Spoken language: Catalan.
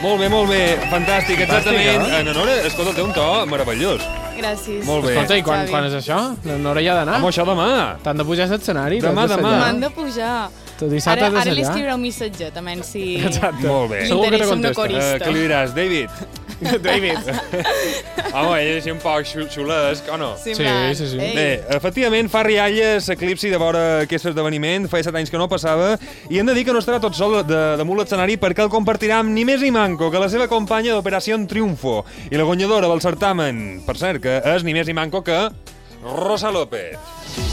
Molt bé, fantàstic, exactament. Fantàstic, Nora, escolta, té un to meravellós. Gràcies. Molt bé. Escolta, i quan és això? Nora hi ha d'anar? Home, això demà. T'han de pujar a l'escenari? Demà. M'han de pujar. Tu dissabte has Ara li d'assajar? escriuré un missatget, també, si Exacte. Molt bé. li Segur que no interessa una contesta. corista. Què li diràs, David? David. Home, ell és un poc xulesc, o no? Sí. Bé, efectivament, fa rialles Eclipsi de veure aquest esdeveniment. Feia 7 anys que no passava. I hem de dir que no estarà tot sol damunt l'escenari perquè el compartirà amb ni més ni manco que la seva companya d'Operació Triunfo i la guanyadora del certamen, per cert, que és ni més ni manco que Rosa López.